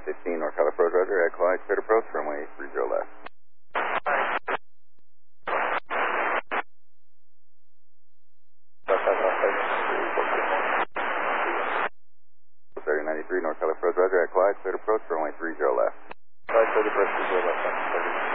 115 North Calif Road, Roger. At quiet, cleared approach, runway 30 left. 3093 North Calif Road, Roger. At quiet, cleared approach, runway 30 left. 530 approach 30 left.